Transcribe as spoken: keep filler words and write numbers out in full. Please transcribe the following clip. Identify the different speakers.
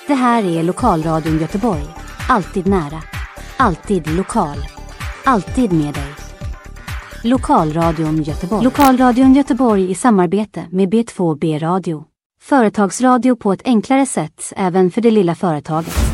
Speaker 1: Det här är Lokalradion Göteborg. Alltid nära. Alltid lokal. Alltid med dig. Lokalradion Göteborg. Lokalradion Göteborg i samarbete med B två B Radio. Företagsradio på ett enklare sätt även för det lilla företaget.